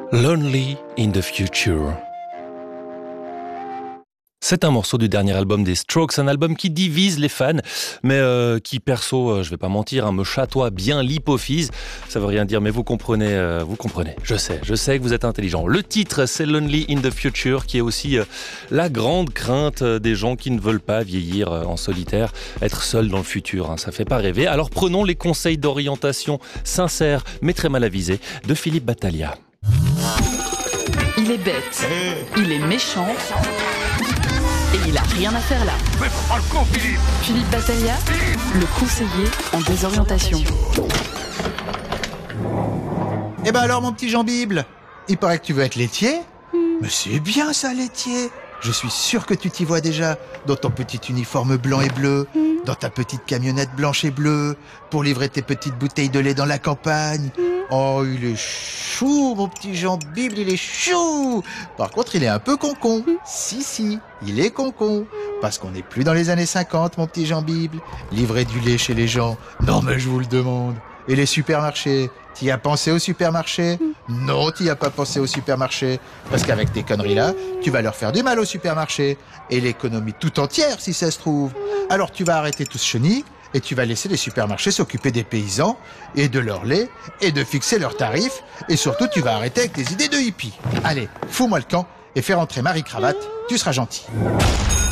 Lonely in the Future. C'est un morceau du dernier album des Strokes, un album qui divise les fans, mais qui, perso, je vais pas mentir, me chatoie bien l'hypophyse. Ça veut rien dire, mais vous comprenez. Je sais que vous êtes intelligent. Le titre, c'est Lonely in the Future, qui est aussi la grande crainte des gens qui ne veulent pas vieillir en solitaire, être seuls dans le futur. Ça fait pas rêver. Alors prenons les conseils d'orientation sincères, mais très mal avisés, de Philippe Battaglia. Il est bête, il est méchant et il a rien à faire là. Mais prends le con, Philippe. Philippe Battaglia, le conseiller en désorientation. Eh ben alors mon petit Jean-Bible, il paraît que tu veux être laitier. Mais c'est bien ça, laitier. Je suis sûr que tu t'y vois déjà, dans ton petit uniforme blanc et bleu, dans ta petite camionnette blanche et bleue, pour livrer tes petites bouteilles de lait dans la campagne. Oh, il est chou, mon petit Jean-Bible, il est chou. Par contre, il est un peu concon. Si, il est concon. Parce qu'on n'est plus dans les années 50, mon petit Jean-Bible. Livrer du lait chez les gens, non mais je vous le demande. Et les supermarchés, t'y as pensé au supermarché? Non, t'y as pas pensé au supermarché. Parce qu'avec tes conneries-là, tu vas leur faire du mal au supermarché. Et l'économie tout entière, si ça se trouve. Alors tu vas arrêter tout ce chenille, et tu vas laisser les supermarchés s'occuper des paysans, et de leur lait, et de fixer leurs tarifs. Et surtout, tu vas arrêter avec tes idées de hippie. Allez, fous-moi le camp, et fais rentrer Marie Cravate, tu seras gentil.